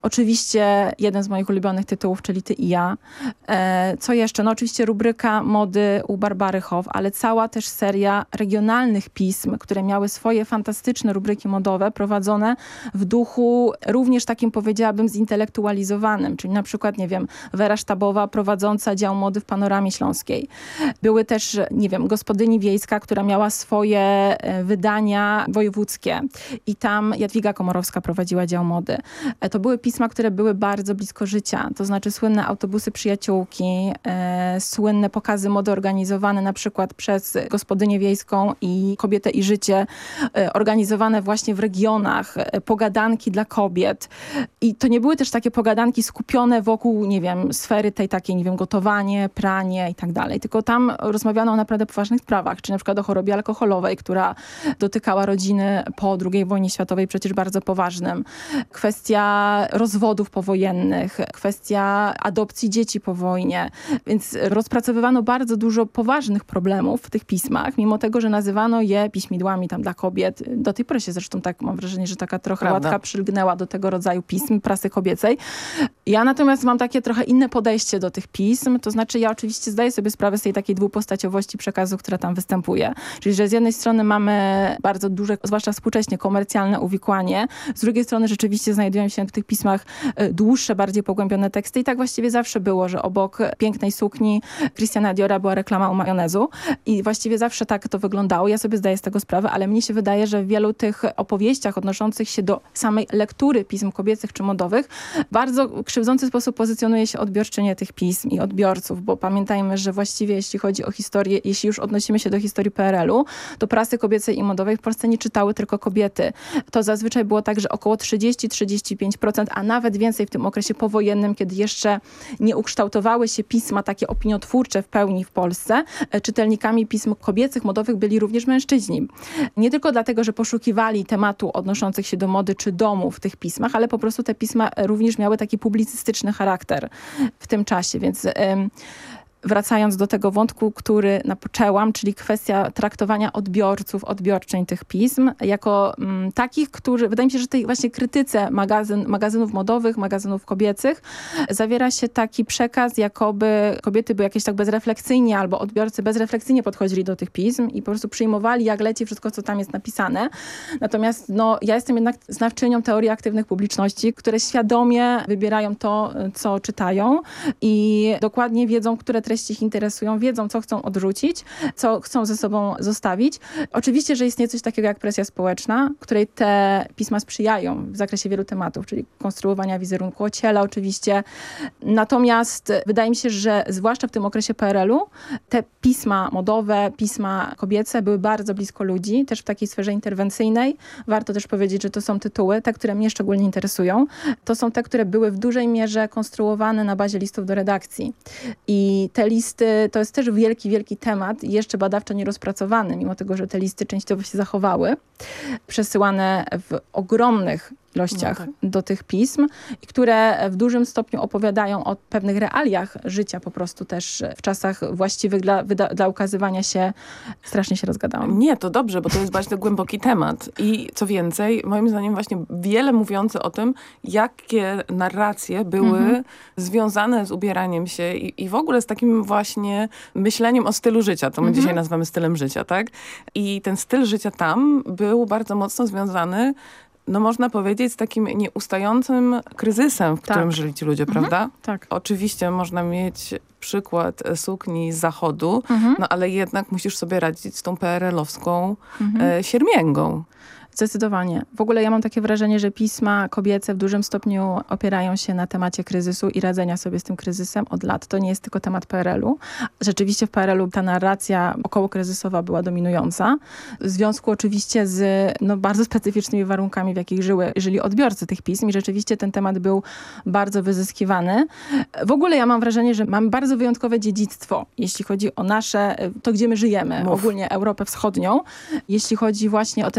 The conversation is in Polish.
Oczywiście jeden z moich ulubionych tytułów, czyli Ty i ja. Co jeszcze? No oczywiście rubryka mody u Barbary Hoff, ale cała też seria regionalnych pism, które miały swoje fantastyczne rubryki modowe, prowadzone w duchu również takim, powiedziałabym, zintelektualizowanym. Czyli na przykład, nie wiem, Wera Sztabowa prowadząca dział mody w Panoramie Śląskiej. Były też, nie wiem, Gospodyni Wiejska, która miała swoje wydania wojewódzkie. I tam Jadwiga Komorowska prowadziła dział mody. To były pisma, które były bardzo blisko życia. To znaczy słynne autobusy przyjaciółki, słynne pokazy mody organizowane na przykład przez Gospodynię Wiejską i Kobietę i Życie, organizowane właśnie w regionach, pogadanki dla kobiet. I to nie były też takie pogadanki skupione wokół, nie wiem, sfery tej takiej, nie wiem, gotowanie, pranie i tak dalej. Tylko tam rozmawiano o naprawdę poważnych sprawach, czy na przykład o chorobie alkoholowej, która dotykała rodziny po II wojnie światowej, przecież bardzo poważnym. Kwestia rozwodów powojennych, kwestia adopcji dzieci po wojnie. Więc rozpracowywano bardzo dużo poważnych problemów w tych pismach, mimo tego, że nazywano je piśmidłami tam dla kobiet. Do tej pory się zresztą tak, mam wrażenie, że taka trochę łatka przylgnęła do tego rodzaju pism, prasy kobiecej. Ja natomiast mam takie trochę inne podejście do tych pism, to znaczy ja oczywiście zdaję sobie sprawę z tej takiej dwupostaciowości przekazu, która tam występuje. Czyli, że z jednej strony mamy bardzo duże, zwłaszcza współcześnie, komercjalne uwikłanie, z drugiej strony rzeczywiście znajdują się w tych pismach dłuższe, bardziej pogłębione teksty i tak właściwie zawsze było, że obok pięknej sukni Christiana Diora była reklama u majonezu i właściwie zawsze tak to wyglądało. Ja sobie zdaję z tego sprawę, ale mnie się wydaje, że w wielu tych opowieściach odnoszących się do samej lektury pism kobiecych czy modowych w bardzo krzywdzący sposób pozycjonuje się odbiorczynie tych pism i odbiorców, bo pamiętajmy, że właściwie jeśli chodzi o historię, jeśli już odnosimy się do historii PRL-u, to prasy kobiecej i modowej w Polsce nie czytały tylko kobiety. To zazwyczaj było tak, że około 30-35%, a nawet więcej w tym okresie powojennym, kiedy jeszcze nie ukształtowały się pisma takie opiniotwórcze w pełni w Polsce, czytelnikami pism kobiecych, modowych byli również mężczyźni. Nie tylko dlatego, że poszukiwali tematu odnoszących się do mody czy domu w tych pismach, ale po prostu te pisma również miały taki publicystyczny charakter w tym czasie, więc wracając do tego wątku, który napoczęłam, czyli kwestia traktowania odbiorców, odbiorczyń tych pism, jako takich, którzy, wydaje mi się, że w tej właśnie krytyce magazynów modowych, magazynów kobiecych zawiera się taki przekaz, jakoby kobiety były jakieś tak bezrefleksyjnie albo odbiorcy bezrefleksyjnie podchodzili do tych pism i po prostu przyjmowali jak leci wszystko, co tam jest napisane. Natomiast no, ja jestem jednak znawczynią teorii aktywnych publiczności, które świadomie wybierają to, co czytają i dokładnie wiedzą, które treści ich interesują, wiedzą, co chcą odrzucić, co chcą ze sobą zostawić. Oczywiście, że istnieje coś takiego jak presja społeczna, której te pisma sprzyjają w zakresie wielu tematów, czyli konstruowania wizerunku ociela oczywiście. Natomiast wydaje mi się, że zwłaszcza w tym okresie PRL-u te pisma modowe, pisma kobiece były bardzo blisko ludzi, też w takiej sferze interwencyjnej. Warto też powiedzieć, że to są tytuły, te, które mnie szczególnie interesują. To są te, które były w dużej mierze konstruowane na bazie listów do redakcji. I te listy to jest też wielki, wielki temat, jeszcze badawczo nierozpracowany, mimo tego, że te listy częściowo się zachowały, przesyłane w ogromnych ilościach do tych pism, i które w dużym stopniu opowiadają o pewnych realiach życia po prostu też w czasach właściwych dla ukazywania się. Strasznie się rozgadałam. Nie, to dobrze, bo to jest właśnie głęboki temat. I co więcej, moim zdaniem właśnie wiele mówiące o tym, jakie narracje były związane z ubieraniem się i w ogóle z takim właśnie myśleniem o stylu życia. To my dzisiaj nazywamy stylem życia, tak? I ten styl życia tam był bardzo mocno związany, no można powiedzieć, z takim nieustającym kryzysem, w którym żyli ci ludzie, prawda? Tak. Oczywiście można mieć przykład sukni z zachodu, no ale jednak musisz sobie radzić z tą PRL-owską siermięgą. Zdecydowanie. W ogóle ja mam takie wrażenie, że pisma kobiece w dużym stopniu opierają się na temacie kryzysu i radzenia sobie z tym kryzysem od lat. To nie jest tylko temat PRL-u. Rzeczywiście w PRL-u ta narracja okołokryzysowa była dominująca. W związku oczywiście z bardzo specyficznymi warunkami, w jakich żyli odbiorcy tych pism i rzeczywiście ten temat był bardzo wyzyskiwany. W ogóle ja mam wrażenie, że mamy bardzo wyjątkowe dziedzictwo, jeśli chodzi o nasze, to gdzie my żyjemy, ogólnie Europę Wschodnią, jeśli chodzi właśnie o ten